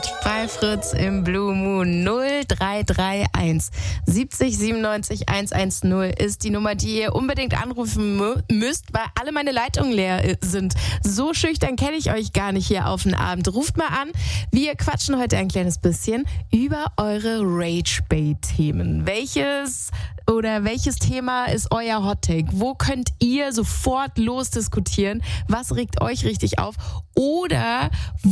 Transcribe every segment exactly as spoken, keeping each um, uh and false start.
Night bei Fritz im Blue Moon. null drei drei eins siebzig siebenundneunzig hundertzehn ist die Nummer, die ihr unbedingt anrufen mü- müsst, weil alle meine Leitungen leer sind. So schüchtern kenne ich euch gar nicht hier auf den Abend. Ruft mal an. Wir quatschen heute ein kleines bisschen über eure Rage-Bait-Themen. Welches oder welches Thema ist euer Hot-Take? Wo könnt ihr sofort losdiskutieren? Was regt euch richtig auf? Oder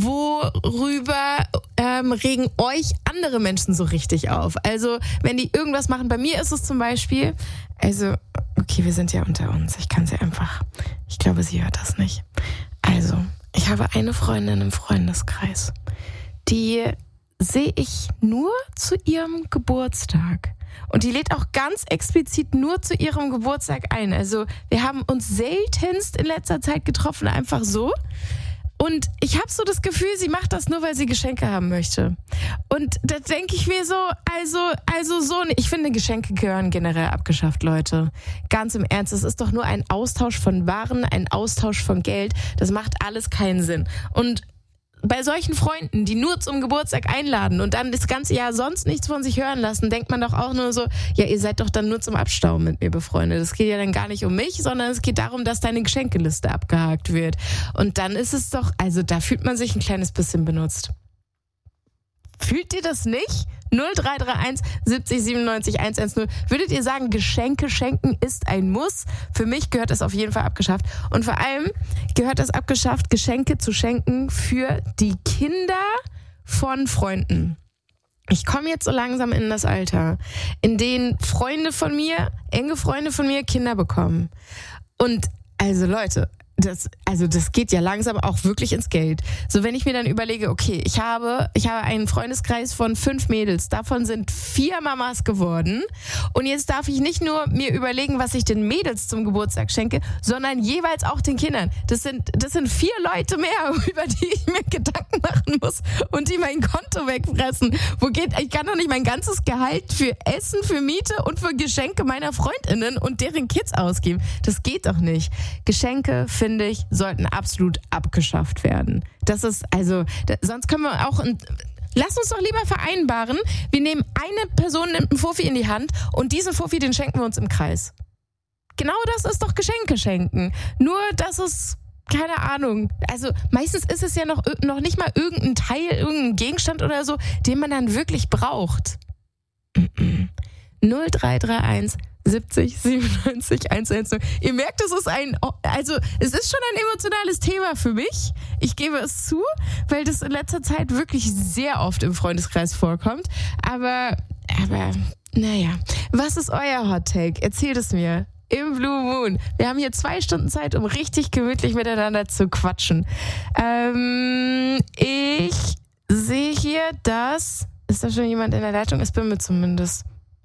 worüber ähm, regen euch andere Menschen so richtig auf? Also, wenn die irgendwas machen, bei mir ist es zum Beispiel, also, okay, wir sind ja unter uns. Ich kann sie einfach, ich glaube, sie hört das nicht. Also, ich habe eine Freundin im Freundeskreis, die sehe ich nur zu ihrem Geburtstag. Und die lädt auch ganz explizit nur zu ihrem Geburtstag ein. Also wir haben uns seltenst in letzter Zeit getroffen, einfach so. Und ich habe so das Gefühl, sie macht das nur, weil sie Geschenke haben möchte. Und da denke ich mir so, also, also so, ich finde, Geschenke gehören generell abgeschafft, Leute. Ganz im Ernst, es ist doch nur ein Austausch von Waren, ein Austausch von Geld. Das macht alles keinen Sinn. Und bei solchen Freunden, die nur zum Geburtstag einladen und dann das ganze Jahr sonst nichts von sich hören lassen, denkt man doch auch nur so, ja, ihr seid doch dann nur zum Abstauben mit mir befreundet. Es geht ja dann gar nicht um mich, sondern es geht darum, dass deine Geschenkeliste abgehakt wird. Und dann ist es doch, also da fühlt man sich ein kleines bisschen benutzt. Fühlt ihr das nicht? null drei drei eins siebzig siebenundneunzig hundertzehn. Würdet ihr sagen, Geschenke schenken ist ein Muss? Für mich gehört das auf jeden Fall abgeschafft. Und vor allem gehört das abgeschafft, Geschenke zu schenken für die Kinder von Freunden. Ich komme jetzt so langsam in das Alter, in dem Freunde von mir, enge Freunde von mir Kinder bekommen. Und also Leute, Das, also das geht ja langsam auch wirklich ins Geld. So, wenn ich mir dann überlege, okay, ich habe, ich habe einen Freundeskreis von fünf Mädels, davon sind vier Mamas geworden und jetzt darf ich nicht nur mir überlegen, was ich den Mädels zum Geburtstag schenke, sondern jeweils auch den Kindern. Das sind, das sind vier Leute mehr, über die ich mir Gedanken machen muss und die mein Konto wegfressen. Wo geht, ich kann doch nicht mein ganzes Gehalt für Essen, für Miete und für Geschenke meiner Freundinnen und deren Kids ausgeben. Das geht doch nicht. Geschenke, finde ich, sollten absolut abgeschafft werden. Das ist, also, da, sonst können wir auch, ein, lass uns doch lieber vereinbaren, wir nehmen eine Person, nimmt einen Fuffi in die Hand und diesen Fuffi, den schenken wir uns im Kreis. Genau das ist doch Geschenke schenken. Nur, dass es, keine Ahnung, also meistens ist es ja noch, noch nicht mal irgendein Teil, irgendein Gegenstand oder so, den man dann wirklich braucht. null drei drei eins siebzig siebenundneunzig hundertzehn. Ihr merkt, es ist ein, also es ist schon ein emotionales Thema für mich. Ich gebe es zu, weil das in letzter Zeit wirklich sehr oft im Freundeskreis vorkommt. Aber, aber, naja. Was ist euer Hot Take? Erzählt es mir. Im Blue Moon. Wir haben hier zwei Stunden Zeit, um richtig gemütlich miteinander zu quatschen. Ähm, ich sehe hier, dass, ist da schon jemand in der Leitung? Es bin mir zumindest.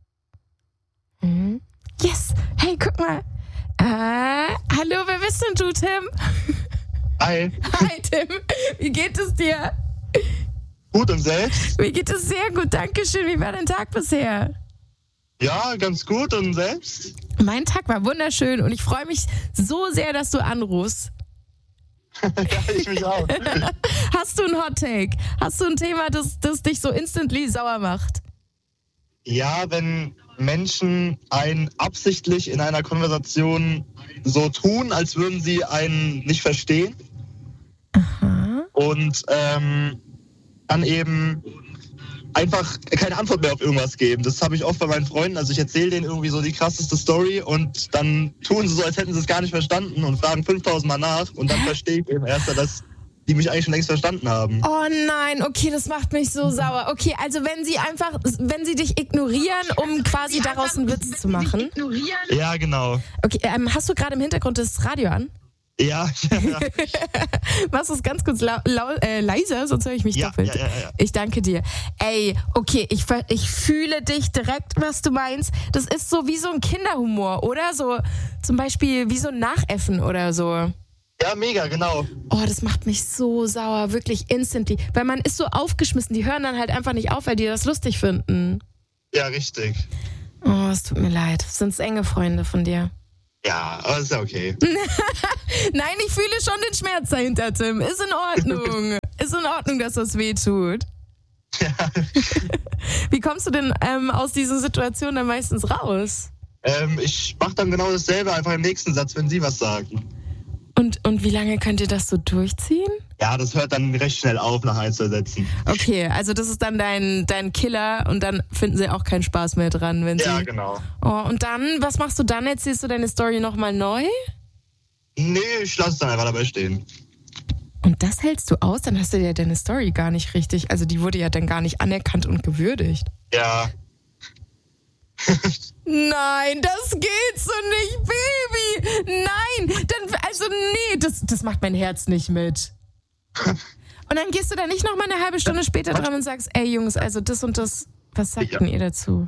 Yes! Hey, guck mal. Äh, hallo, wer bist denn du, Tim? Hi. Hi, Tim. Wie geht es dir? Gut, und selbst? Mir geht es sehr gut, danke schön. Wie war dein Tag bisher? Ja, ganz gut, und selbst? Mein Tag war wunderschön und ich freue mich so sehr, dass du anrufst. Ja, ich mich auch. Hast du ein Hot Take? Hast du ein Thema, das, das dich so instantly sauer macht? Ja, wenn Menschen einen absichtlich in einer Konversation so tun, als würden sie einen nicht verstehen. Aha. Und ähm, dann eben einfach keine Antwort mehr auf irgendwas geben. Das habe ich oft bei meinen Freunden. Also ich erzähle denen irgendwie so die krasseste Story und dann tun sie so, als hätten sie es gar nicht verstanden und fragen fünftausend Mal nach und dann verstehe ich eben erst, dass die mich eigentlich schon längst verstanden haben. Oh nein, okay, das macht mich so sauer. Okay, also wenn sie einfach, wenn sie dich ignorieren, um quasi daraus einen Witz zu machen. Ja, genau. Okay, ähm, hast du gerade im Hintergrund das Radio an? Ja, ja. Machst du es ganz kurz lau- lau- äh, leiser, sonst höre ich mich Ja, doppelt. ja, ja, ja. Ich danke dir. Ey, okay, ich, ver- ich fühle dich direkt, was du meinst. Das ist so wie so ein Kinderhumor, oder? So zum Beispiel wie so ein Nachäffen oder so. Ja, mega, genau. Oh, das macht mich so sauer, wirklich instantly. Weil man ist so aufgeschmissen, die hören dann halt einfach nicht auf, weil die das lustig finden. Ja, richtig. Oh, es tut mir leid. Sind es enge Freunde von dir? Ja, aber ist ja okay. Nein, ich fühle schon den Schmerz dahinter, Tim. Ist in Ordnung. Ist in Ordnung, dass das weh tut. Ja. Wie kommst du denn ähm, aus diesen Situationen dann meistens raus? Ähm, ich mache dann genau dasselbe, einfach im nächsten Satz, wenn sie was sagen. Und, und wie lange könnt ihr das so durchziehen? Ja, das hört dann recht schnell auf nach ein, zwei Sätzen. Okay, also das ist dann dein, dein Killer und dann finden sie auch keinen Spaß mehr dran, wenn sie... Ja, genau. Oh, und dann, was machst du dann? Erzählst du deine Story nochmal neu? Nee, ich lasse es dann einfach dabei stehen. Und das hältst du aus? Dann hast du ja deine Story gar nicht richtig... Also die wurde ja dann gar nicht anerkannt und gewürdigt. Ja. Nein, das geht so nicht, Baby. Nein, dann, also nee, das, das macht mein Herz nicht mit. Und dann gehst du da nicht noch mal eine halbe Stunde später dran und sagst, ey Jungs, also das und das, was sagt Ja. denn ihr dazu?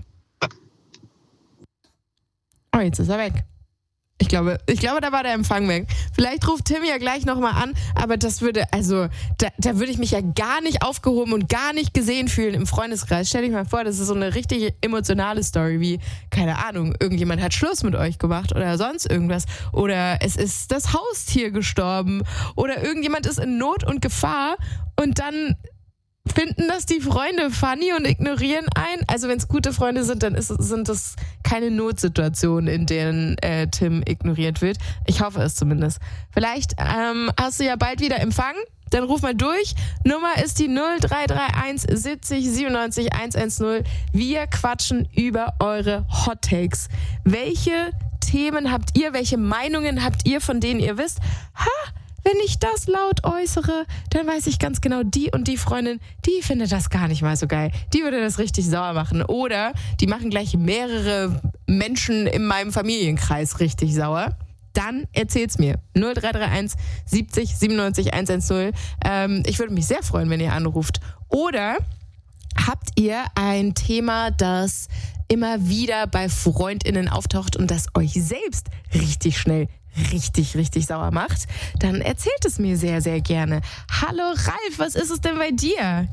Oh, jetzt ist er weg. Ich glaube, ich glaube, da war der Empfang weg. Vielleicht ruft Tim ja gleich nochmal an, aber das würde, also, da, da würde ich mich ja gar nicht aufgehoben und gar nicht gesehen fühlen im Freundeskreis. Stell dich mal vor, das ist so eine richtig emotionale Story, wie, keine Ahnung, irgendjemand hat Schluss mit euch gemacht oder sonst irgendwas. Oder es ist das Haustier gestorben oder irgendjemand ist in Not und Gefahr und dann finden das die Freunde funny und ignorieren einen. Also wenn es gute Freunde sind, dann ist, sind das keine Notsituationen, in denen äh, Tim ignoriert wird. Ich hoffe es zumindest. Vielleicht ähm, hast du ja bald wieder Empfang. Dann ruf mal durch. Nummer ist die null drei drei eins siebzig siebenundneunzig hundertzehn. Wir quatschen über eure Hot Takes. Welche Themen habt ihr, welche Meinungen habt ihr, von denen ihr wisst, ha, wenn ich das laut äußere, dann weiß ich ganz genau, die und die Freundin, die findet das gar nicht mal so geil. Die würde das richtig sauer machen. Oder die machen gleich mehrere Menschen in meinem Familienkreis richtig sauer. Dann erzählt's mir. null drei drei eins siebzig siebenundneunzig hundertzehn. Ähm, ich würde mich sehr freuen, wenn ihr anruft. Oder habt ihr ein Thema, das immer wieder bei FreundInnen auftaucht und das euch selbst richtig schnell richtig, richtig sauer macht, dann erzählt es mir sehr, sehr gerne. Hallo Ralf, was ist es denn bei dir?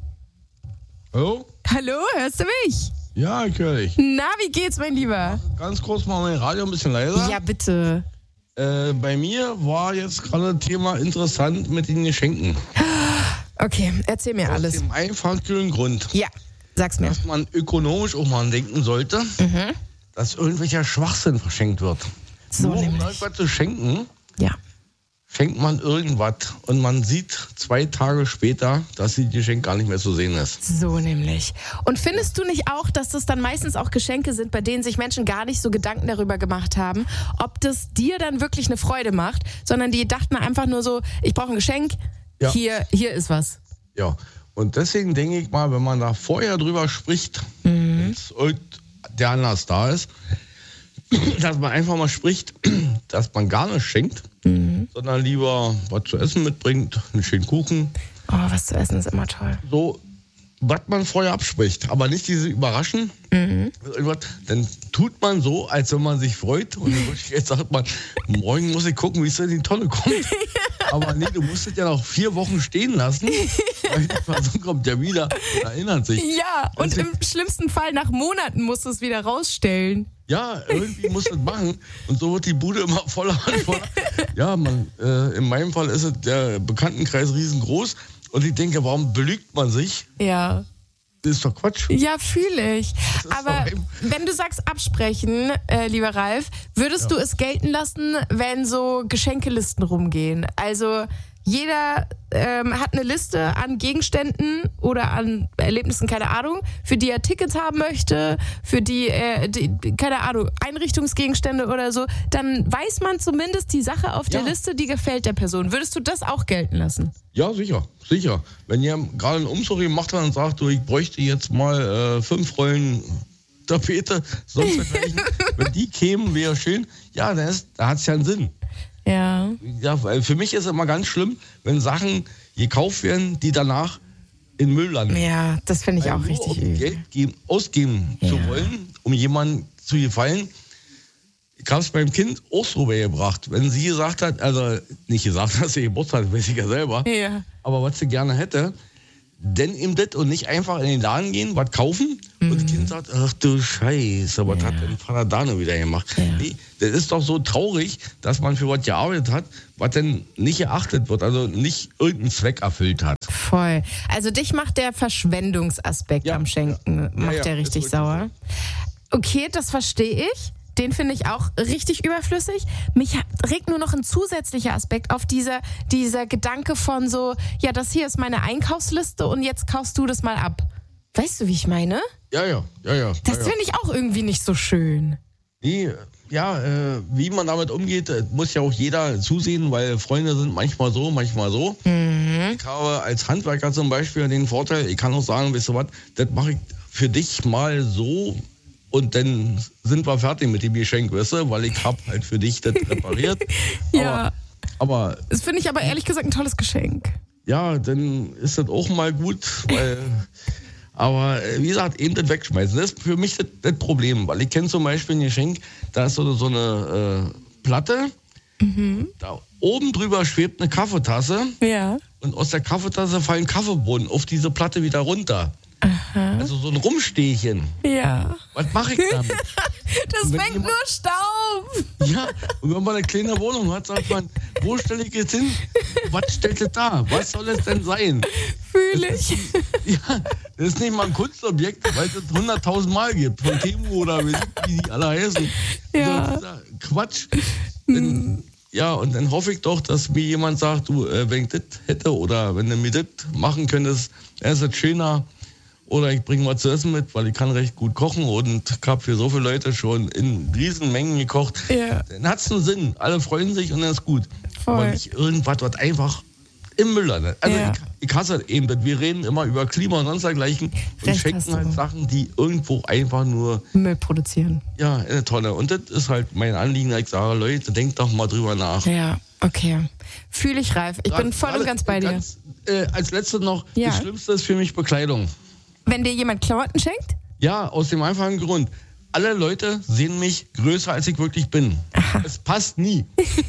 Hallo? Hallo, hörst du mich? Ja, ich höre dich. Na, wie geht's, mein Lieber? Ganz kurz mal mein Radio ein bisschen leiser. Ja, bitte. Äh, bei mir war jetzt gerade Thema interessant mit den Geschenken. Okay, erzähl mir alles. Aus dem einfachen Grund, Ja, sag's mir. dass man ökonomisch auch mal denken sollte, Mhm. dass irgendwelcher Schwachsinn verschenkt wird. So Nur um nämlich. irgendwas zu schenken, Ja. schenkt man irgendwas und man sieht zwei Tage später, dass das Geschenk gar nicht mehr zu sehen ist. So nämlich. Und findest du nicht auch, dass das dann meistens auch Geschenke sind, bei denen sich Menschen gar nicht so Gedanken darüber gemacht haben, ob das dir dann wirklich eine Freude macht, sondern die dachten einfach nur so, ich brauche ein Geschenk, Ja. hier, hier ist was. Ja, und deswegen denke ich mal, wenn man da vorher drüber spricht, wenn der Anlass da ist, dass man einfach mal spricht, dass man gar nicht schenkt, Mhm. sondern lieber was zu essen mitbringt, einen schönen Kuchen, Oh, was zu essen ist immer toll. so, was man vorher abspricht, aber nicht diese Überraschen. Mhm. Irgendwas, dann tut man so, als wenn man sich freut und in Wirklichkeit sagt man, morgen muss ich gucken, wie es in die Tonne kommt. Aber nee, du musst es ja noch vier Wochen stehen lassen, weil die Person kommt ja wieder und erinnert sich. Ja, und im schlimmsten Fall nach Monaten musst du es wieder rausstellen. Ja, irgendwie muss das machen. Und so wird die Bude immer voller und voller. Ja, man, äh, in meinem Fall ist es der Bekanntenkreis riesengroß. Und ich denke, warum belügt man sich? Ja. Das ist doch Quatsch. Ja, fühle ich. ist Aber doch eben- wenn du sagst absprechen, äh, lieber Ralf, würdest du es gelten lassen, wenn so Geschenkelisten rumgehen? Also jeder ähm, hat eine Liste an Gegenständen oder an Erlebnissen, keine Ahnung, für die er Tickets haben möchte, für die, äh, die keine Ahnung, Einrichtungsgegenstände oder so. Dann weiß man zumindest die Sache auf der Ja. Liste, die gefällt der Person. Würdest du das auch gelten lassen? Ja, sicher, sicher. Wenn ihr gerade einen Umzug gemacht habt und sagt, du, ich bräuchte jetzt mal äh, fünf Rollen Tapete, sonst dergleichen, wenn die kämen, wäre schön. Ja, dann ist- da hat es ja einen Sinn. Ja. Ja, weil für mich ist es immer ganz schlimm, wenn Sachen gekauft werden, die danach in Müll landen. Ja, das finde ich Weil auch nur richtig um übel. Geld geben, ausgeben zu Ja. wollen, um jemandem zu gefallen. Ich habe es beim Kind auch so beigebracht. Wenn sie gesagt hat, also nicht gesagt, dass sie Geburtstag hat, weiß ich ja selber, Ja. aber was sie gerne hätte, denn ihm das und nicht einfach in den Laden gehen, was kaufen und das Kind sagt, ach du Scheiße, was hat denn Vater da noch wieder gemacht? Ja. Nee, das ist doch so traurig, dass man für was gearbeitet hat, was denn nicht geachtet wird, also nicht irgendeinen Zweck erfüllt hat. Voll. Also dich macht der Verschwendungsaspekt Ja. am Schenken, Ja, macht ja, der richtig ist sauer. Okay, das verstehe ich. Den finde ich auch richtig überflüssig. Mich regt nur noch ein zusätzlicher Aspekt auf, dieser, dieser Gedanke von so, ja, das hier ist meine Einkaufsliste und jetzt kaufst du das mal ab. Weißt du, wie ich meine? Ja, ja, ja, ja. Das ja, ja. finde ich auch irgendwie nicht so schön. Nee, ja, äh, wie man damit umgeht, äh, muss ja auch jeder zusehen, weil Freunde sind manchmal so, manchmal so. Mhm. Ich habe als Handwerker zum Beispiel den Vorteil, ich kann auch sagen, weißt du was, das mache ich für dich mal so und dann sind wir fertig mit dem Geschenk, weißt du, weil ich habe halt für dich das repariert. Ja. Aber, aber Das finde ich aber ehrlich gesagt ein tolles Geschenk. ja, dann ist das auch mal gut, weil... Aber äh, wie gesagt, eben das wegschmeißen, das ist für mich das, das Problem. Weil ich kenne zum Beispiel ein Geschenk, da ist so, so eine äh, Platte, Mhm. da oben drüber schwebt eine Kaffeetasse Ja. und aus der Kaffeetasse fallen Kaffeebohnen auf diese Platte wieder runter. Aha. Also so ein Rumstehchen. Ja. Was mache ich damit? Das Wenn fängt jemand- nur Staub. Ja, und wenn man eine kleine Wohnung hat, sagt man, wo stelle ich jetzt hin? Was stellt es da? Was soll es denn sein? Fühle ich. Ja, das ist nicht mal ein Kunstobjekt, weil es hunderttausend Mal gibt. Von Temu oder wie, wie die alle heißen. Ja. So, dieser Quatsch. Dann, ja, und dann hoffe ich doch, dass mir jemand sagt, du, äh, wenn ich das hätte oder wenn du mir das machen könntest, dann ist das schöner. Oder ich bringe was zu essen mit, weil ich kann recht gut kochen und ich habe für so viele Leute schon in Riesenmengen gekocht. Ja. Dann hat es einen Sinn. Alle freuen sich und dann ist gut. Voll. Aber nicht irgendwas, was einfach im Müll landet. Also Ja. ich, ich hasse das eben. das. Wir reden immer über Klima und sonst dergleichen und Recht hast schenken du. halt Sachen, die irgendwo einfach nur, Müll produzieren. ja, in eine Tonne. Und das ist halt mein Anliegen, dass ich sage, Leute, denkt doch mal drüber nach. Ja, okay. Fühle ich, Ralf. Ich bin voll und Gerade ganz bei dir. Ganz, äh, als letztes noch, Ja. das Schlimmste ist für mich Bekleidung. Wenn dir jemand Klamotten schenkt? Ja, aus dem einfachen Grund. Alle Leute sehen mich größer, als ich wirklich bin. Es passt nie.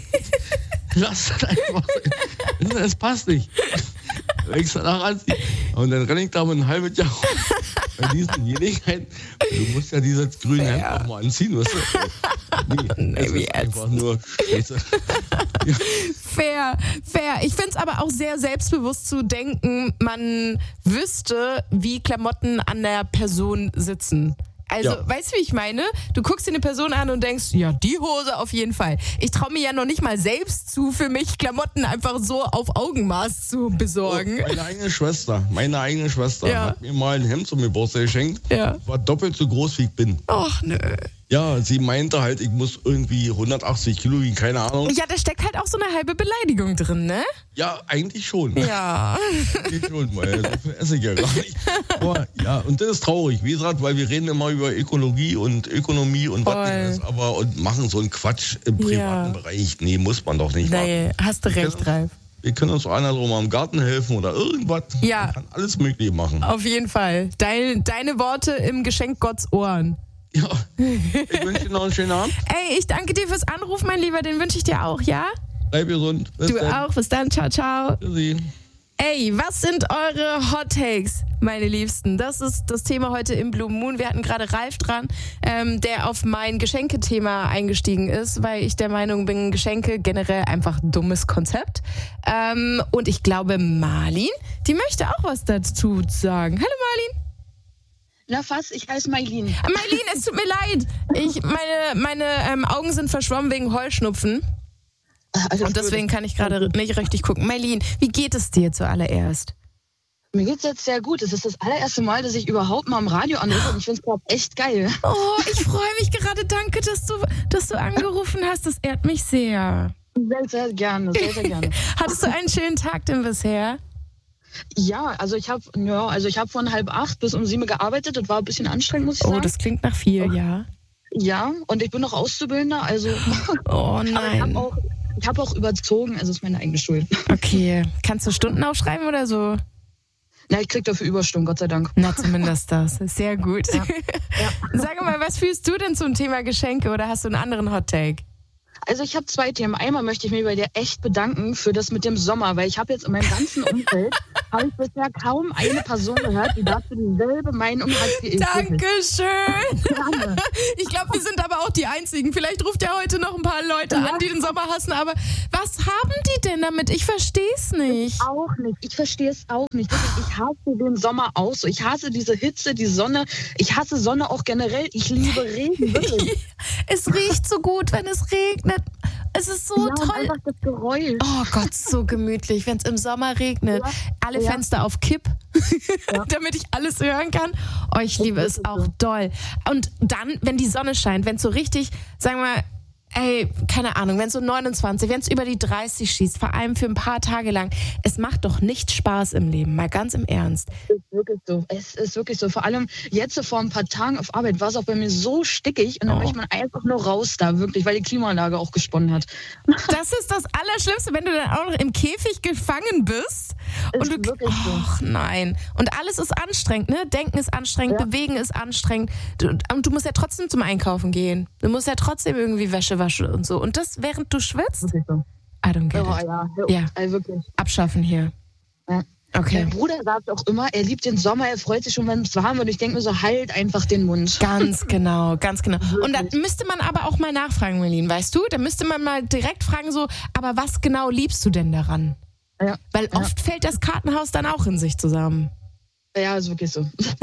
Lass das einfach sein. Es passt nicht. Wenn ich es danach anziehe. Und dann renne ich da mit einem halben Jahr rum. Bei diesen Gelegenheiten. Du musst ja dieses grüne Hemd Ja. auch mal anziehen, weißt du? Nee, Nee, es wie ist jetzt? einfach nur Scheiße. Ja. Fair, fair. Ich finde es aber auch sehr selbstbewusst zu denken, man wüsste, wie Klamotten an der Person sitzen. Also, Ja. weißt du, wie ich meine? Du guckst dir eine Person an und denkst, ja, die Hose auf jeden Fall. Ich traue mir ja noch nicht mal selbst zu, für mich Klamotten einfach so auf Augenmaß zu besorgen. Meine eigene Schwester, meine eigene Schwester Ja. hat mir mal ein Hemd zum Geburtstag geschenkt. Ja. War doppelt so groß, wie ich bin. Och, nö. Ja, sie meinte halt, ich muss irgendwie hundertachtzig Kilo wiegen, keine Ahnung. Ja, da steckt halt auch so eine halbe Beleidigung drin, ne? Ja, eigentlich schon. Ja. Eigentlich schon, weil so viel esse ich ja gar nicht. Aber ja, und das ist traurig, wie gesagt, weil wir reden immer über Ökologie und Ökonomie und was Voll. nicht alles, aber und machen so einen Quatsch im privaten Ja. Bereich. Nee, muss man doch nicht machen. Nee, hast du recht, Ralf. Wir können uns auch einer so mal im Garten helfen oder irgendwas. Ja. Man kann alles Mögliche machen. Auf jeden Fall. Dein, deine Worte im Geschenk Gottes Ohren. Ja. Ich wünsche dir noch einen schönen Abend. Ey, ich danke dir fürs Anrufen, mein Lieber. Den wünsche ich dir auch, ja? Bleib gesund. Bis Du dann. auch. Bis dann. Ciao, ciao. Tschüssi. Ey, was sind eure Hot Takes, meine Liebsten? Das ist das Thema heute im Blue Moon. Wir hatten gerade Ralf dran, ähm, der auf mein Geschenkethema eingestiegen ist, weil ich der Meinung bin, Geschenke generell einfach ein dummes Konzept. Ähm, und ich glaube, Marlin, die möchte auch was dazu sagen. Hallo Marlin. Na fast, ich heiße Mailin. Äh, Marlin, es tut mir leid. Ich, meine meine ähm, Augen sind verschwommen wegen Heuschnupfen. Also Und deswegen kann ich gerade nicht richtig gucken. Marlin, wie geht es dir zuallererst? Mir geht's jetzt sehr gut. Es ist das allererste Mal, dass ich überhaupt mal im Radio anrufe und ich finde es gerade echt geil. Oh, ich freue mich gerade. Danke, dass du, dass du angerufen hast. Das ehrt mich sehr. Sehr, sehr gerne, sehr, sehr gerne. Hattest du einen schönen Tag denn bisher? Ja, also ich habe ja, also ich habe von halb acht bis um sieben gearbeitet. Das war ein bisschen anstrengend, muss ich Oh, sagen. das klingt nach viel, ja. Ja, und ich bin noch Auszubildender, also Oh aber ich nein. habe auch, ich hab auch überzogen, also ist meine eigene Schuld. Okay. Kannst du Stunden aufschreiben oder so? Na, ich krieg dafür Überstunden, Gott sei Dank. Na, zumindest das. Sehr gut. Ja. Sag mal, was fühlst du denn zum Thema Geschenke oder hast du einen anderen Hot Take? Also ich habe zwei Themen. Einmal möchte ich mich bei dir echt bedanken für das mit dem Sommer, weil ich habe jetzt in meinem ganzen Umfeld habe ich bisher kaum eine Person gehört, die dazu dieselbe Meinung hat wie ich. Dankeschön. Ich glaube, wir sind aber auch die Einzigen. Vielleicht ruft ja heute noch ein paar Leute ja. an, die den Sommer hassen. Aber was haben die denn damit? Ich verstehe es nicht. Ich auch nicht. Ich verstehe es auch nicht. Ich hasse den Sommer auch so. Ich hasse diese Hitze, die Sonne. Ich hasse Sonne auch generell. Ich liebe Regen, wirklich. Es riecht so gut, wenn es regnet. Es ist so ja, toll. Und einfach das Geräusch. Oh Gott, so gemütlich, wenn es im Sommer regnet. Ja. Alle ja. Fenster auf Kipp, ja. damit ich alles hören kann. Oh, ich liebe es auch doll. Und dann, wenn die Sonne scheint, wenn es so richtig, sagen wir mal, ey, keine Ahnung, wenn es so neunundzwanzig, wenn es über die dreißig schießt, vor allem für ein paar Tage lang, es macht doch nicht Spaß im Leben, mal ganz im Ernst. Es ist wirklich so, es ist wirklich so. Vor allem jetzt so vor ein paar Tagen auf Arbeit war es auch bei mir so stickig und dann oh. möchte man einfach nur raus da, wirklich, weil die Klimaanlage auch gesponnen hat. Das ist das Allerschlimmste, wenn du dann auch noch im Käfig gefangen bist. Ist und du, wirklich so. Ach nein. Und alles ist anstrengend, ne? Denken ist anstrengend, ja. Bewegen ist anstrengend. Du, und du musst ja trotzdem zum Einkaufen gehen. Du musst ja trotzdem irgendwie Wäsche waschen und so. Und das, während du schwitzt? Wirklich so. I don't get oh, it. Ja, ja. ja. wirklich. Abschaffen hier. Ja. Okay. Mein Bruder sagt auch immer, er liebt den Sommer, er freut sich schon, wenn es warm wird. Ich denke mir so, halt einfach den Mund. Ganz genau, ganz genau. Und dann müsste man aber auch mal nachfragen, Marlene, weißt du? Da müsste man mal direkt fragen so, aber was genau liebst du denn daran? Ja. Weil oft ja. fällt das Kartenhaus dann auch in sich zusammen. Ja, ist wirklich so.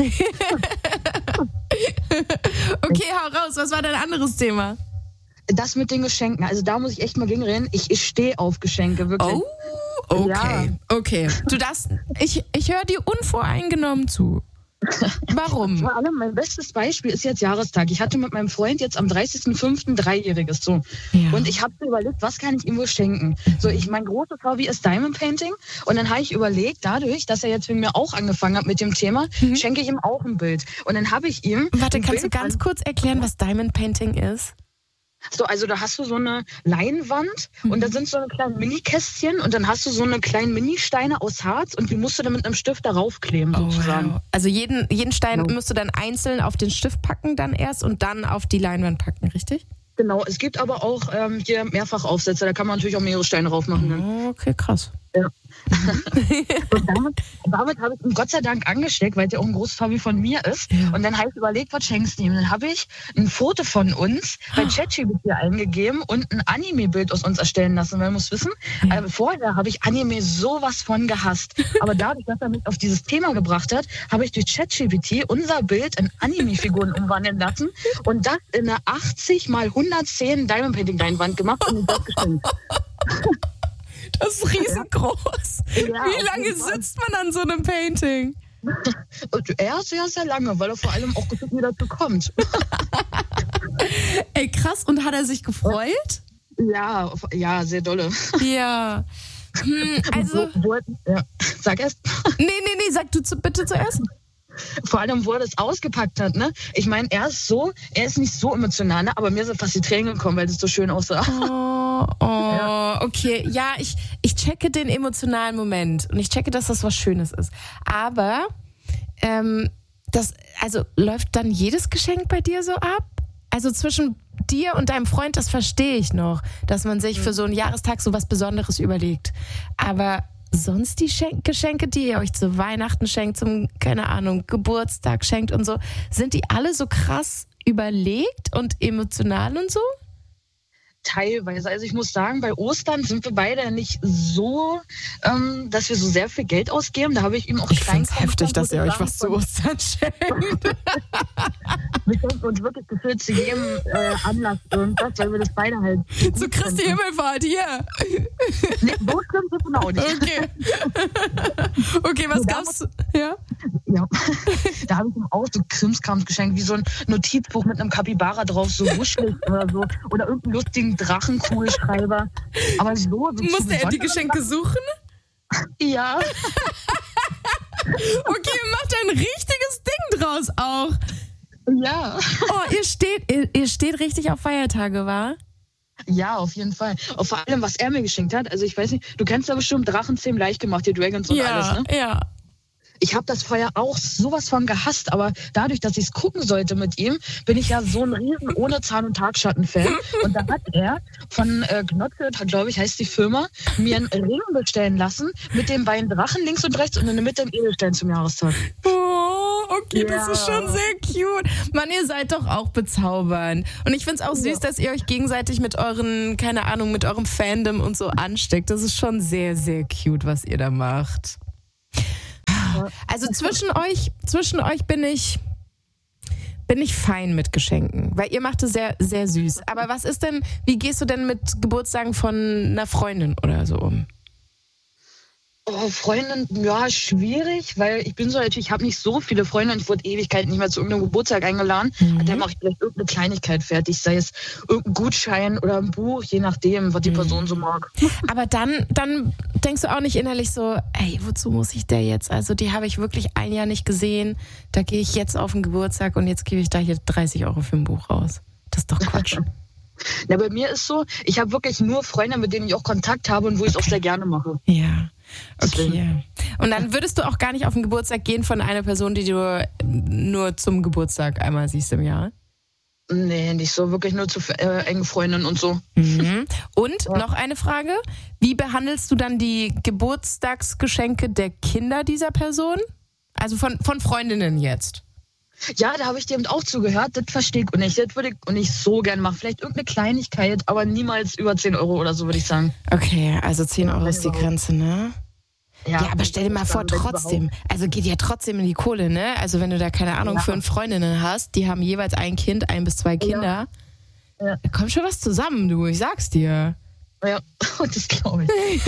Okay, hau raus, was war dein anderes Thema? Das mit den Geschenken, also da muss ich echt mal gegen reden. Ich, ich stehe auf Geschenke, wirklich. Oh, okay, ja. okay. Du darfst, ich, ich höre dir unvoreingenommen zu. Warum? Vor allem mein bestes Beispiel ist jetzt Jahrestag. Ich hatte mit meinem Freund jetzt am dreißigsten fünften dreijähriges so. Ja. Und ich habe überlegt, was kann ich ihm wohl schenken? So, ich, mein großes Hobby ist Diamond Painting. Und dann habe ich überlegt, dadurch, dass er jetzt wegen mir auch angefangen hat mit dem Thema, mhm. schenke ich ihm auch ein Bild. Und dann habe ich ihm... Warte, kannst Bild du ganz kurz erklären, was Diamond Painting ist? So, also da hast du so eine Leinwand mhm. und da sind so eine kleinen Mini-Kästchen und dann hast du so eine kleinen Mini-Steine aus Harz und die musst du dann mit einem Stift darauf kleben, sozusagen. Oh, wow. Also jeden, jeden Stein ja. musst du dann einzeln auf den Stift packen dann erst und dann auf die Leinwand packen, richtig? Genau, es gibt aber auch ähm, hier Mehrfachaufsätze, da kann man natürlich auch mehrere Steine drauf machen. Dann. Okay, krass. Ja. Und damit, damit habe ich ihn Gott sei Dank angesteckt, weil der auch ein großes Hobby von mir ist. Ja. Und dann habe ich überlegt, was schenkst du ihm? Dann habe ich ein Foto von uns bei ChatGPT eingegeben und ein Anime-Bild aus uns erstellen lassen. Man muss wissen, ja. also vorher habe ich Anime sowas von gehasst. Aber dadurch, dass er mich auf dieses Thema gebracht hat, habe ich durch ChatGPT unser Bild in Anime-Figuren umwandeln lassen und das in eine achtzig mal hundertzehn Diamond Painting Leinwand gemacht und ihm das geschenkt. Das ist riesengroß. Ja, wie lange sitzt man an so einem Painting? Er sehr, sehr lange, weil er vor allem auch gefühlt wieder dazu kommt. Ey, krass. Und hat er sich gefreut? Ja, ja, sehr dolle. Ja. Hm, also. Ja. Sag erst. Nee, nee, nee, sag du zu, bitte zuerst. Vor allem, wo er das ausgepackt hat, ne? Ich meine, er ist so, er ist nicht so emotional, ne? Aber mir sind fast die Tränen gekommen, weil das so schön aussah. Oh, oh, ja. Okay. Ja, ich, ich checke den emotionalen Moment und ich checke, dass das was Schönes ist. Aber, ähm, das, also läuft dann jedes Geschenk bei dir so ab? Also zwischen dir und deinem Freund, das verstehe ich noch, dass man sich für so einen Jahrestag so was Besonderes überlegt. Aber sonst die Schen- Geschenke, die ihr euch zu Weihnachten schenkt, zum, keine Ahnung, Geburtstag schenkt und so, sind die alle so krass überlegt und emotional und so? Teilweise. Also ich muss sagen, bei Ostern sind wir beide nicht so, ähm, dass wir so sehr viel Geld ausgeben. Da habe ich ihm auch Ich finde es heftig, dass ihr euch was zu Ostern schenkt. Wir schenken uns wirklich gefühlt zu jedem äh, Anlass irgendwas, weil wir das beide halt... So Christi Himmelfahrt, hier. Nee, so schlimm sind wir auch nicht. Okay. Okay, was ja, gab's? Ja? Ja. Da habe ich ihm auch so Krimskrams geschenkt, wie so ein Notizbuch mit einem Kapibara drauf, so wuschelig oder so. Oder irgendeinen lustigen Drachenkugelschreiber. Aber so... so Musste er die Geschenke suchen? Ja. Okay, macht ein richtiges Ding draus auch. Ja. Oh, ihr steht, ihr, ihr steht richtig auf Feiertage, wa? Ja, auf jeden Fall. Auch vor allem, was er mir geschenkt hat. Also ich weiß nicht, du kennst ja bestimmt Drachenzähmen leicht gemacht, die Dragons und ja, alles, ne? Ja. ich habe das vorher auch sowas von gehasst, aber dadurch, dass ich es gucken sollte mit ihm, bin ich ja so ein riesen ohne Zahn- und Tagschatten-Fan. Und da hat er von äh, Gnotke, glaube ich, heißt die Firma, mir einen Ring bestellen lassen mit den beiden Drachen links und rechts und in der Mitte ein Edelstein zum Jahrestag. Oh, okay, Ja. das ist schon sehr cute. Mann, ihr seid doch auch bezaubernd. Und ich find's auch süß, Ja. dass ihr euch gegenseitig mit euren, keine Ahnung, mit eurem Fandom und so ansteckt. Das ist schon sehr, sehr cute, was ihr da macht. Also zwischen euch, zwischen euch bin ich, bin ich fein mit Geschenken, weil ihr macht es sehr, sehr süß. Aber was ist denn, wie gehst du denn mit Geburtstagen von einer Freundin oder so um? Oh, Freundin, ja, schwierig, weil ich bin so, ich habe nicht so viele Freunde und ich wurde Ewigkeiten nicht mehr zu irgendeinem Geburtstag eingeladen. Mhm. Dann mache ich vielleicht irgendeine Kleinigkeit fertig, sei es irgendein Gutschein oder ein Buch, je nachdem, was die Person so mag. Aber dann, dann denkst du auch nicht innerlich so, ey, wozu muss ich der jetzt? Also die habe ich wirklich ein Jahr nicht gesehen. Da gehe ich jetzt auf den Geburtstag und jetzt gebe ich da hier dreißig Euro für ein Buch raus. Das ist doch Quatsch. Na, bei mir ist so, ich habe wirklich nur Freunde, mit denen ich auch Kontakt habe und wo ich es auch sehr gerne mache. Ja, Deswegen. okay. Und dann würdest du auch gar nicht auf den Geburtstag gehen von einer Person, die du nur zum Geburtstag einmal siehst im Jahr? Nee, nicht so, wirklich nur zu äh, engen Freundinnen und so. Mhm. Und Ja. noch eine Frage. Wie behandelst du dann die Geburtstagsgeschenke der Kinder dieser Person? Also von, von Freundinnen jetzt. Ja, da habe ich dir eben auch zugehört, das verstehe ich und nicht. Das würde ich und ich so gern machen. Vielleicht irgendeine Kleinigkeit, aber niemals über zehn Euro oder so, würde ich sagen. Okay, also zehn Euro ist die Grenze, ne? Ja, aber stell dir mal vor, wenn trotzdem, also geht ja trotzdem in die Kohle, ne? Also wenn du da, keine Ahnung, Ja. fünf Freundinnen hast, die haben jeweils ein Kind, ein bis zwei Kinder, Ja. da kommt schon was zusammen, du, ich sag's dir. Ja, das glaube ich.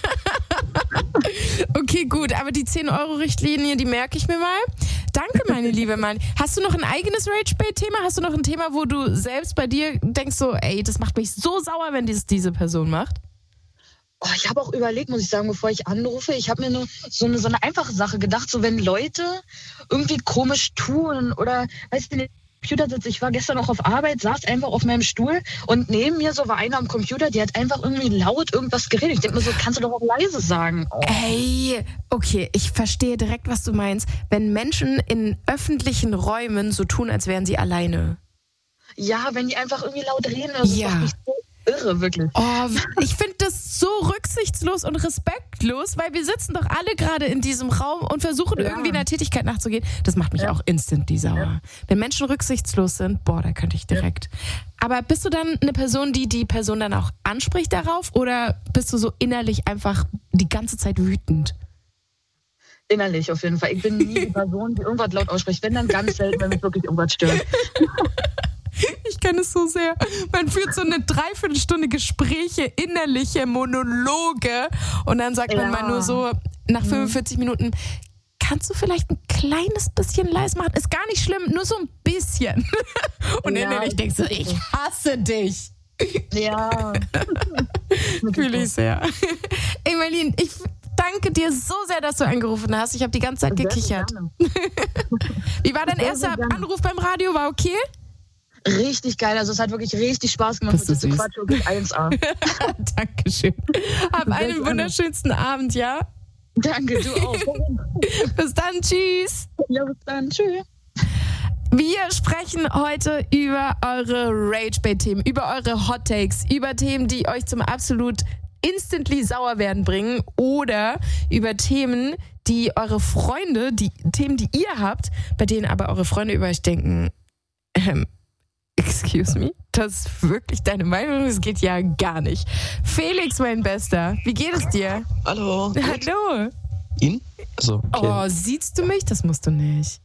Okay, gut, aber die zehn-Euro-Richtlinie, die merke ich mir mal. Danke, meine liebe Mann. Hast du noch ein eigenes Rage-Bait-Thema? Hast du noch ein Thema, wo du selbst bei dir denkst so, ey, das macht mich so sauer, wenn dies diese Person macht? Oh, ich habe auch überlegt, muss ich sagen, bevor ich anrufe, ich habe mir nur so eine, so eine einfache Sache gedacht, so wenn Leute irgendwie komisch tun oder, weißt du, den Computer sitzt, ich war gestern noch auf Arbeit, saß einfach auf meinem Stuhl und neben mir so war einer am Computer, die hat einfach irgendwie laut irgendwas geredet. Ich denke mir so, kannst du doch auch leise sagen. Oh. Ey, okay, ich verstehe direkt, was du meinst. Wenn Menschen in öffentlichen Räumen so tun, als wären sie alleine. Ja, wenn die einfach irgendwie laut reden, das Ja. macht mich so irre, wirklich. Oh, ich finde das so rücksichtslos und respektlos, weil wir sitzen doch alle gerade in diesem Raum und versuchen Ja. irgendwie einer Tätigkeit nachzugehen. Das macht mich Ja. auch instantly sauer. Ja. Wenn Menschen rücksichtslos sind, boah, da könnte ich direkt. Aber bist du dann eine Person, die die Person dann auch anspricht darauf oder bist du so innerlich einfach die ganze Zeit wütend? Innerlich auf jeden Fall. Ich bin nie die Person, die irgendwas laut ausspricht. Wenn dann ganz selten, wenn mich wirklich irgendwas stört. Ich kenne es so sehr. Man führt so eine Dreiviertelstunde Gespräche, innerliche Monologe und dann sagt man Ja. mal nur so nach fünfundvierzig Minuten, kannst du vielleicht ein kleines bisschen leise machen? Ist gar nicht schlimm, nur so ein bisschen. Und Ja, innerlich denkst du, ich hasse dich. Ja. Fühle ich sehr. Ey, Marlene, ich danke dir so sehr, dass du angerufen hast. Ich habe die ganze Zeit Sehr gekichert. gerne. Wie war dein Sehr, erster sehr gerne. Anruf beim Radio? War okay? Richtig geil. Also es hat wirklich richtig Spaß gemacht Bist du mit diesem süß. Quatsch. Wirklich eins A. Dankeschön. Hab Sehr einen gerne. wunderschönsten Abend, ja? Danke, du auch. Bis dann, tschüss. Ja, bis dann. Tschüss. Wir sprechen heute über eure Rage-Bait-Themen, über eure Hot Takes, über Themen, die euch zum absolut instantly sauer werden bringen oder über Themen, die eure Freunde, die Themen, die ihr habt, bei denen aber eure Freunde über euch denken, ähm, excuse me, das ist wirklich deine Meinung? Das geht ja gar nicht. Felix, mein Bester, wie geht es dir? Hallo. Hallo. Ihnen? Also, okay. Oh, siehst du mich? Das musst du nicht.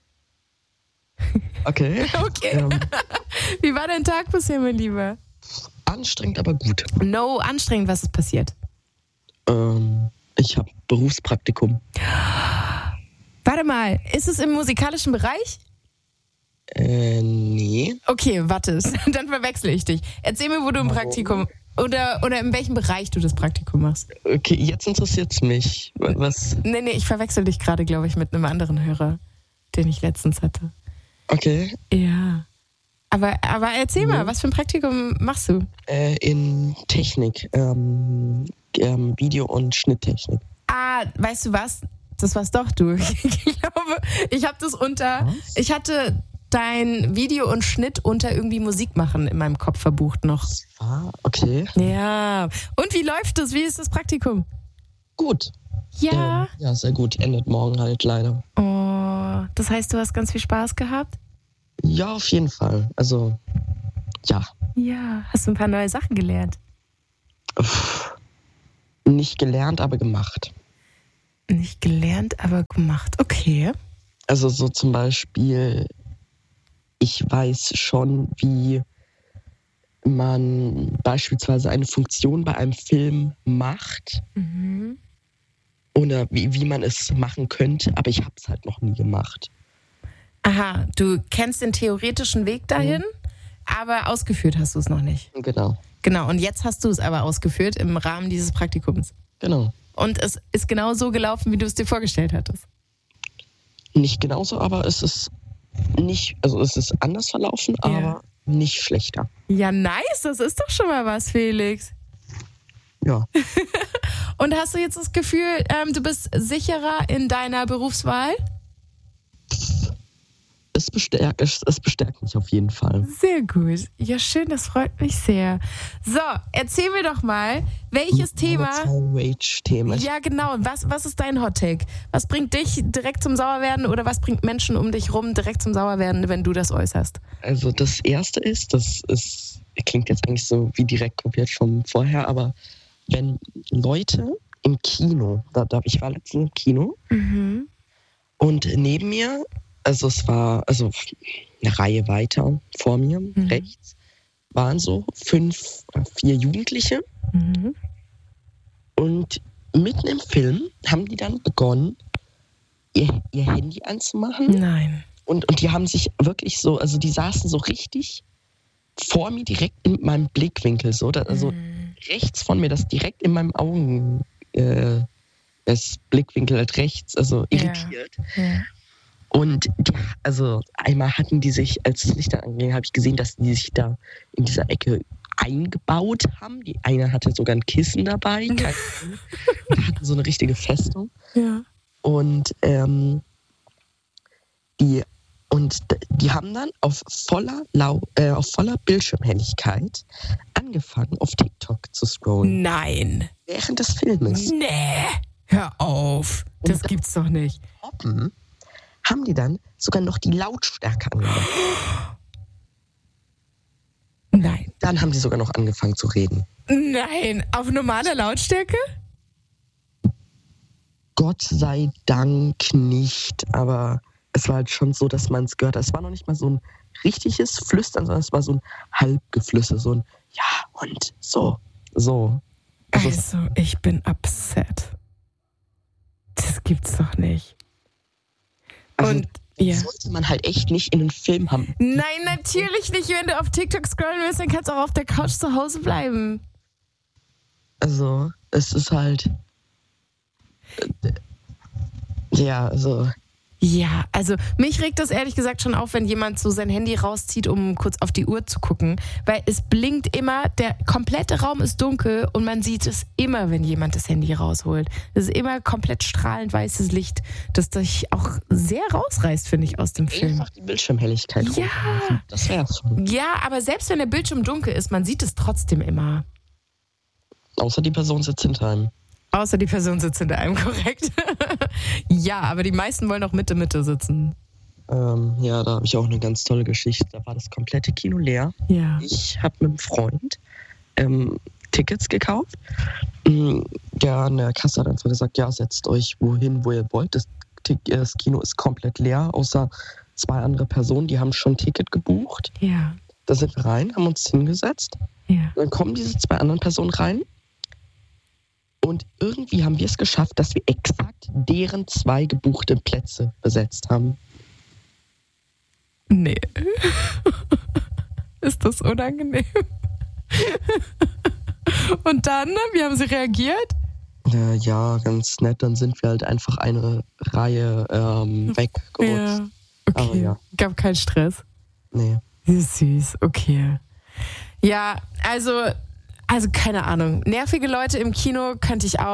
Okay. Okay. Ähm, Wie war dein Tag bisher, mein Lieber? anstrengend, aber gut. No, anstrengend, was ist passiert? Ähm, ich habe Berufspraktikum. Warte mal, ist es im musikalischen Bereich? Äh, nee. Okay, warte, dann verwechsel ich dich. Erzähl mir, wo du im Praktikum oder, oder in welchem Bereich du das Praktikum machst. Okay, jetzt interessiert es mich. Was? Nee, nee, ich verwechsel dich gerade, glaube ich, mit einem anderen Hörer, den ich letztens hatte. Okay. Ja. Aber, aber erzähl mal, Ja. was für ein Praktikum machst du? Äh, in Technik. Ähm, ähm, Video- und Schnitttechnik. Ah, weißt du was? das war's doch, du. Ich glaube, ich habe das unter, Was? ich hatte dein Video und Schnitt unter irgendwie Musik machen in meinem Kopf verbucht noch. Ah, okay. Ja. Und wie läuft es? Wie ist das Praktikum? Gut. Ja. Ähm, ja, sehr gut. Endet morgen halt leider. Oh, das heißt, du hast ganz viel Spaß gehabt? Ja, auf jeden Fall. Also, ja. Ja. Hast du ein paar neue Sachen gelernt? Uff. Nicht gelernt, aber gemacht. Nicht gelernt, aber gemacht. Okay. Also so zum Beispiel, ich weiß schon, wie man beispielsweise eine Funktion bei einem Film macht Mhm. oder wie, wie man es machen könnte, aber ich habe es halt noch nie gemacht. Aha, du kennst den theoretischen Weg dahin, aber ausgeführt hast du es noch nicht. Genau, Genau, und jetzt hast du es aber ausgeführt im Rahmen dieses Praktikums. genau. Und es ist genau so gelaufen, wie du es dir vorgestellt hattest. Nicht genauso, aber es ist nicht, also es ist anders verlaufen, Ja. aber nicht schlechter. Ja, nice, das ist doch schon mal was, Felix. Ja, Und hast du jetzt das Gefühl, ähm, du bist sicherer in deiner Berufswahl? es bestärkt, es, es bestärkt mich auf jeden Fall. Sehr gut. Ja, schön, das freut mich sehr. So, erzähl mir doch mal, welches Thema... Rage-Thema. Ja, genau. Was, was ist dein Hot Take? Was bringt dich direkt zum Sauerwerden oder was bringt Menschen um dich rum direkt zum Sauerwerden, wenn du das äußerst? Also das erste ist, das ist, klingt jetzt eigentlich so wie direkt kopiert vom vorher, aber wenn Leute im Kino, da, da ich war letztens im Kino Mhm. und neben mir, also es war also eine Reihe weiter vor mir, Mhm. rechts, waren so fünf, vier Jugendliche Mhm. und mitten im Film haben die dann begonnen, ihr, ihr Handy anzumachen. Nein. Und, und die haben sich wirklich so, also die saßen so richtig vor mir, direkt in meinem Blickwinkel, so, da, also Mhm. rechts von mir, das direkt in meinem Augen, äh, das Blickwinkel halt rechts, also Ja. irritiert. Ja. Und die, also einmal hatten die sich, als das Licht dann anging, habe ich gesehen, dass die sich da in dieser Ecke eingebaut haben. Die eine hatte sogar ein Kissen dabei, keine Ahnung. Die hatten so eine richtige Festung. Ja. Und ähm, die und d- die haben dann auf voller Lau äh, auf voller Bildschirmhelligkeit angefangen, auf TikTok zu scrollen Nein. während des Filmes. Nee. Hör auf. Das Und- gibt's doch nicht. Hoppen, haben die dann sogar noch die Lautstärke angemacht. Nein. Dann haben die sogar noch angefangen zu reden. Nein. Auf normaler Lautstärke? Gott sei Dank nicht, aber es war halt schon so, dass man es gehört hat. Es war noch nicht mal so ein richtiges Flüstern, sondern es war so ein Halbgeflüster, so ein Ja und so, so. Also es- Also, ich bin upset. Das gibt's doch nicht. also Und ja. sollte man halt echt nicht in einen Film haben. Nein, natürlich nicht. Wenn du auf TikTok scrollen willst, dann kannst du auch auf der Couch zu Hause bleiben. Also es ist halt äh, ja, also Ja, also mich regt das ehrlich gesagt schon auf, wenn jemand so sein Handy rauszieht, um kurz auf die Uhr zu gucken. Weil es blinkt immer, der komplette Raum ist dunkel und man sieht es immer, wenn jemand das Handy rausholt. Es ist immer komplett strahlend weißes Licht, das dich auch sehr rausreißt, finde ich, aus dem Film. einfach die Bildschirmhelligkeit Ja. runtermachen. Das wär's schon. Ja, aber selbst wenn der Bildschirm dunkel ist, man sieht es trotzdem immer. Außer die Person sitzt hinter einem. Außer die Person sitzt hinter einem, korrekt. Ja, aber die meisten wollen auch Mitte, Mitte sitzen. Ähm, ja, da habe ich auch eine ganz tolle Geschichte. Da war das komplette Kino leer. Ja. Ich habe mit einem Freund ähm, Tickets gekauft. Mm, Der an der Kasse hat einfach gesagt, ja, setzt euch wohin, wo ihr wollt. Das, Tik- das Kino ist komplett leer, außer zwei andere Personen, die haben schon ein Ticket gebucht. Ja. Da sind wir rein, haben uns hingesetzt. Ja. Dann kommen diese zwei anderen Personen rein. Und irgendwie haben wir es geschafft, dass wir exakt deren zwei gebuchte Plätze besetzt haben. Nee. Ist das unangenehm? Und dann, wie haben sie reagiert? Äh, ja, ganz nett. Dann sind wir halt einfach eine Reihe ähm, weggerutscht. Ja. Okay. Aber ja. Gab keinen Stress. Nee. Süß, okay. Ja, also, also keine Ahnung. Nervige Leute im Kino könnte ich auch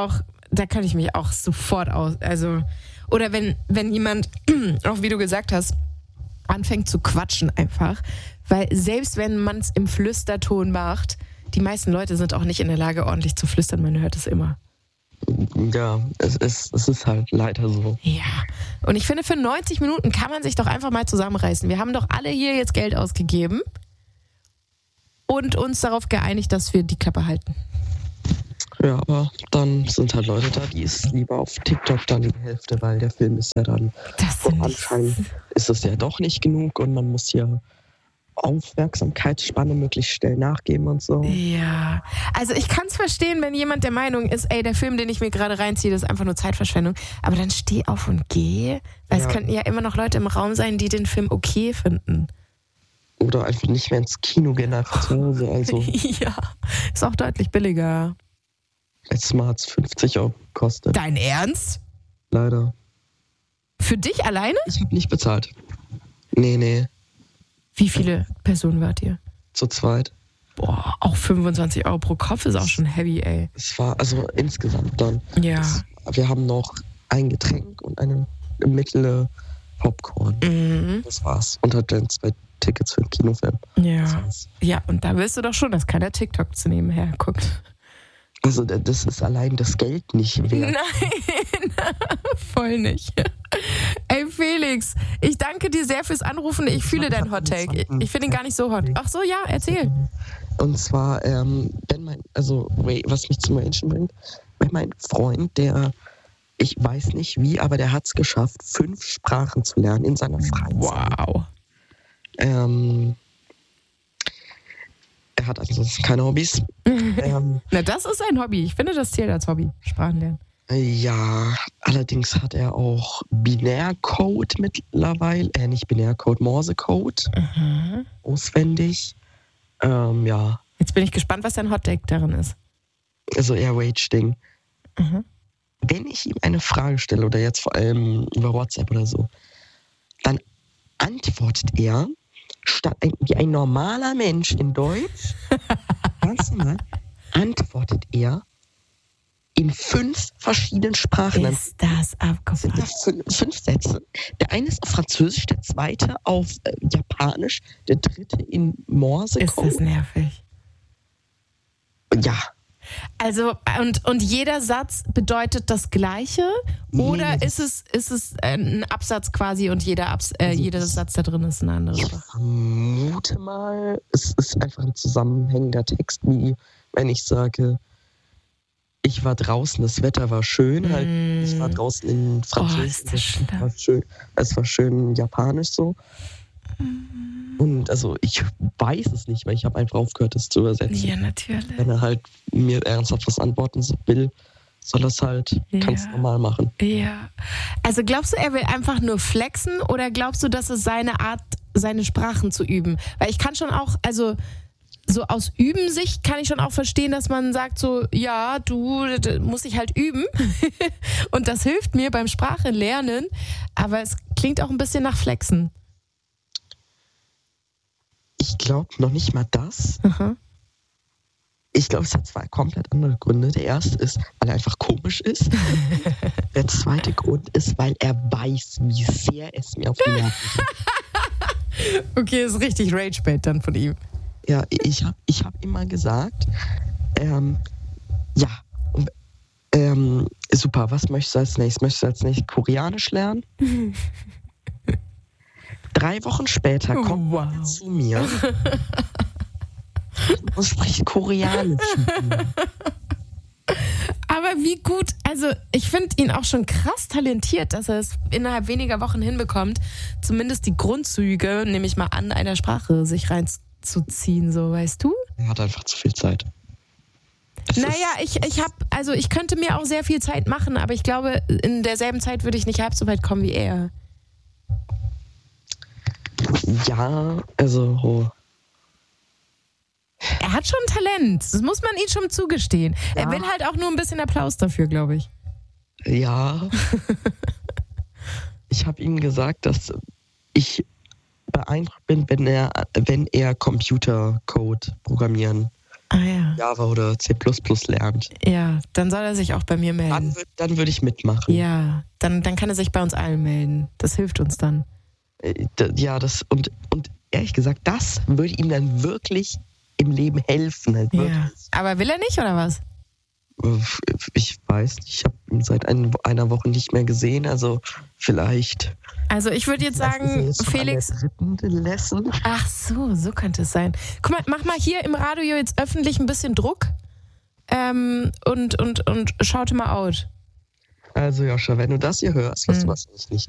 da kann ich mich auch sofort aus, also, oder wenn, wenn jemand, auch wie du gesagt hast, anfängt zu quatschen einfach, weil selbst wenn man es im Flüsterton macht, die meisten Leute sind auch nicht in der Lage, ordentlich zu flüstern, man hört es immer. Ja, es ist, es ist halt leider so. Ja, und ich finde, für neunzig Minuten kann man sich doch einfach mal zusammenreißen. Wir haben doch alle hier jetzt Geld ausgegeben und uns darauf geeinigt, dass wir die Klappe halten. Ja, aber dann sind halt Leute da, die ist lieber auf TikTok dann die Hälfte, weil der Film ist ja dann, Das und sind anscheinend ist es ja doch nicht genug und man muss hier Aufmerksamkeitsspanne möglichst schnell nachgeben und so. Ja, also ich kann es verstehen, wenn jemand der Meinung ist, ey, der Film, den ich mir gerade reinziehe, das ist einfach nur Zeitverschwendung. Aber dann steh auf und geh, weil Ja. es könnten ja immer noch Leute im Raum sein, die den Film okay finden. Oder einfach nicht mehr ins Kino gehen, einfach zu Hause. Also Ja, ist auch deutlich billiger. letztes Mal hat es fünfzig Euro gekostet. Dein Ernst? Leider. Für dich alleine? Ich habe nicht bezahlt. Nee, nee, Wie viele Personen wart ihr? zu zweit. Boah, auch fünfundzwanzig Euro pro Kopf ist auch schon heavy, ey. Es war also insgesamt dann. Ja. Es, wir haben noch ein Getränk und eine mittlere Popcorn. Mhm. Das war's. Und halt dann zwei Tickets für den Kinofilm. Das Ja. war's. Ja, und da willst du doch schon, dass keiner TikTok zu nebenher guckt. Also d- das ist allein das Geld nicht wert. Nein, voll nicht. Ey, Felix, ich danke dir sehr fürs Anrufen. Ich fühle deinen Hot Take. Ich, ich finde ihn gar nicht so hot. Ach so, ja, erzähl. Und zwar, ähm, wenn mein, also, wait, was mich zum Menschen bringt, wenn mein Freund, der, ich weiß nicht wie, aber der hat es geschafft, fünf Sprachen zu lernen in seiner Freizeit. Wow. Ähm, er hat ansonsten keine Hobbys. ähm, Na, das ist ein Hobby. Ich finde, das zählt als Hobby. Sprachen lernen. ja, allerdings hat er auch Binärcode mittlerweile, äh, nicht Binärcode, Morsecode Mhm. auswendig. Ähm, ja, Jetzt bin ich gespannt, was dein Hot Take darin ist. also eher Rage-Ding. Mhm. Wenn ich ihm eine Frage stelle oder jetzt vor allem über WhatsApp oder so, dann antwortet er statt ein, wie ein normaler Mensch in Deutsch, ganz normal, antwortet er in fünf verschiedenen Sprachen. Dann Ist das sind abgefahren? das fünf, fünf Sätze. Der eine ist auf Französisch, der zweite auf äh, Japanisch, der dritte in Ist Morsecode. das nervig? Ja, Also, und, und jeder Satz bedeutet das Gleiche? Oder Nee, ist es, ist es ein Absatz quasi und jeder, Abs äh, Also jeder das- Satz da drin ist eine andere ich Sprache? vermute mal, es ist einfach ein zusammenhängender Text, wie wenn ich sage, ich war draußen, das Wetter war schön, halt, ich war draußen in Französisch, Oh, ist das es schlimm. war schön, es war schön japanisch so. Und also ich weiß es nicht, weil ich habe einfach aufgehört, es zu übersetzen. Ja, natürlich. Wenn er halt mir ernsthaft was antworten will, soll er es halt Ja. ganz normal machen. Ja. Also glaubst du, er will einfach nur flexen oder glaubst du, dass es seine Art, seine Sprachen zu üben? Weil ich kann schon auch, also so aus Üben-Sicht kann ich schon auch verstehen, dass man sagt so, ja, du d- musst dich halt üben und das hilft mir beim Sprachenlernen, aber es klingt auch ein bisschen nach Flexen. Ich glaube noch nicht mal das. Aha. Ich glaube, es hat zwei komplett andere Gründe. Der erste ist, weil er einfach komisch ist. Der zweite Grund ist, weil er weiß, wie sehr es mir auf die Nerven geht. Okay, ist richtig Rage-Bait dann von ihm. Ja, ich habe ich hab immer gesagt, ähm, ja, ähm, super, was möchtest du als nächstes? Möchtest du als nächstes Koreanisch lernen? Drei Wochen später Oh, kommt wow. er zu mir und spricht Koreanisch mit mir. Aber wie gut, also ich finde ihn auch schon krass talentiert, dass er es innerhalb weniger Wochen hinbekommt, zumindest die Grundzüge, nehme ich mal an, einer Sprache sich reinzuziehen, so, weißt du? Er hat einfach zu viel Zeit. Es Naja, ist- ich, ich habe, also ich könnte mir auch sehr viel Zeit machen, aber ich glaube, in derselben Zeit würde ich nicht halb so weit kommen wie er. Ja, also Er hat schon Talent, das muss man ihm schon zugestehen. Er Ja. will halt auch nur ein bisschen Applaus dafür, glaube ich. ja. Ich habe ihm gesagt, dass ich beeindruckt bin, wenn er, wenn er Computercode programmieren Ah, Ah ja. Java oder C plus plus lernt. Ja, dann soll er sich auch bei mir melden. Dann, würd- dann würde ich mitmachen. Ja, dann, dann kann er sich bei uns allen melden. Das hilft uns dann. Äh, d- Ja, das und, und ehrlich gesagt, das würde ihm dann wirklich im Leben helfen. Halt wirklich. Ja. Aber will er nicht, oder was? Ich weiß nicht, ich habe ihn seit ein, einer Woche nicht mehr gesehen, also vielleicht. Also ich würde jetzt vielleicht ist er sagen, jetzt schon Felix... an der dritten Lesson. Ach so, so könnte es sein. Guck mal, mach mal hier im Radio jetzt öffentlich ein bisschen Druck ähm, und, und, und schaut mal out. Also Joscha, wenn du das hier hörst, was Mhm. du wahrscheinlich nicht